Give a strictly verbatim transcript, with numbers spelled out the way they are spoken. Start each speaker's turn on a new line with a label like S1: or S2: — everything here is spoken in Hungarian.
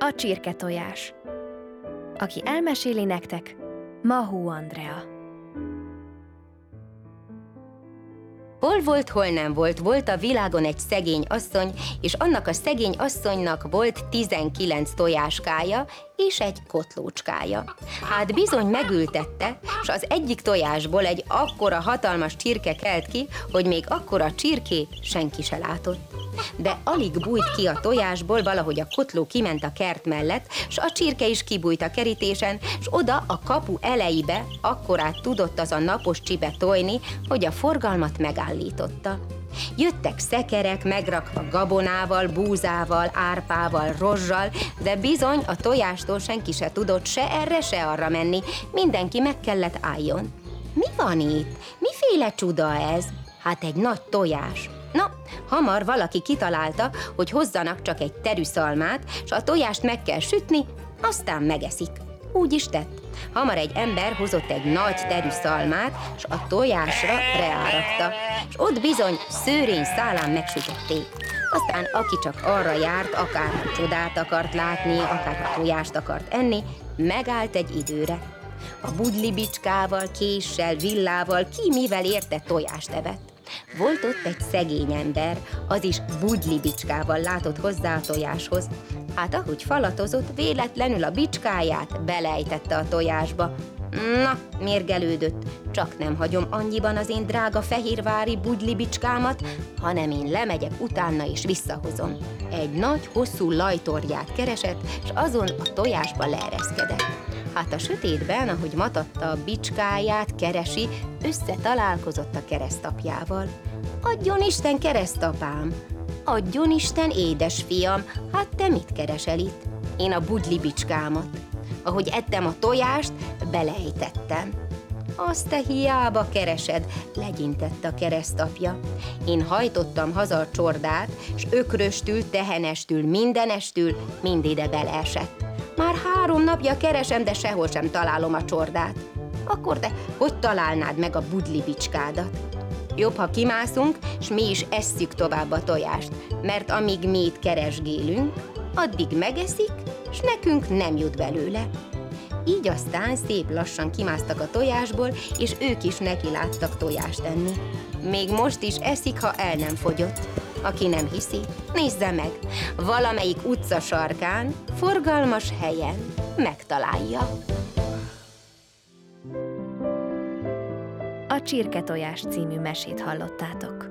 S1: A csirketojás. Aki elmeséli nektek, Mahó Andrea.
S2: Hol volt, hol nem volt, volt a világon egy szegény asszony, és annak a szegény asszonynak volt tizenkilenc tojáskája és egy kotlócskája. Hát bizony megültette, s az egyik tojásból egy akkora hatalmas csirke kelt ki, hogy még akkora csirkét senki se látott. De alig bújt ki a tojásból, valahogy a kotló kiment a kert mellett, s a csirke is kibújt a kerítésen, s oda a kapu elejébe akkorát tudott az a napos csibe tojni, hogy a forgalmat megállította. Jöttek szekerek, megrakva gabonával, búzával, árpával, rozsal, de bizony a tojástól senki se tudott se erre, se arra menni, mindenki meg kellett álljon. Mi van itt? Miféle csuda ez? Hát egy nagy tojás. Na, hamar valaki kitalálta, hogy hozzanak csak egy terű szalmát, s a tojást meg kell sütni, aztán megeszik. Úgy is tett. Hamar egy ember hozott egy nagy terű szalmát, s a tojásra reárakta, s ott bizony szőrény szálán megsütötték. Aztán aki csak arra járt, akár a csodát akart látni, akár a tojást akart enni, megállt egy időre. A budlibicskával, késsel, villával, ki mivel érte tojást evett. Volt ott egy szegény ember, az is budlibicskával látott hozzá a tojáshoz. Hát ahogy falatozott, véletlenül a bicskáját belejtette a tojásba. Na, mérgelődött, csak nem hagyom annyiban az én drága fehérvári budlibicskámat, hanem én lemegyek utána és visszahozom. Egy nagy, hosszú lajtorját keresett, s azon a tojásba leereszkedett. Hát a sötétben, ahogy matatta a bicskáját, keresi, összetalálkozott a keresztapjával. Adjon Isten, keresztapám! Adjon Isten, édesfiam! Hát te mit keresel itt? Én a budlibicskámat. Ahogy ettem a tojást, belejtettem. Azt te hiába keresed, legyintett a keresztapja. Én hajtottam haza a csordát, s ökröstül, tehenestül, mindenestül mind ide beleesett. Már három napja keresem, de sehol sem találom a csordát. Akkor te hogy találnád meg a budlibicskádat? Jobb, ha kimászunk, s mi is esszük tovább a tojást, mert amíg mi itt keresgélünk, addig megeszik, s nekünk nem jut belőle. Így aztán szép lassan kimásztak a tojásból, és ők is neki láttak tojást enni. Még most is eszik, ha el nem fogyott. Aki nem hiszi, nézze meg, valamelyik utca sarkán, forgalmas helyen megtalálja.
S1: A Csirketojás című mesét hallottátok.